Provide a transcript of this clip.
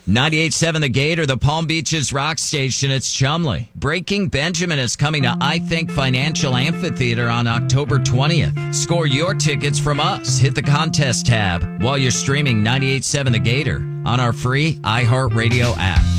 98.7 The Gate or the Palm Beaches Rock Station. It's Chumley. Breaking Benjamin is coming to I Think Financial Amphitheater on October 20th. Score your tickets from us. Hit the contest tab while you're streaming 98.7 The Gator on our free iHeartRadio app.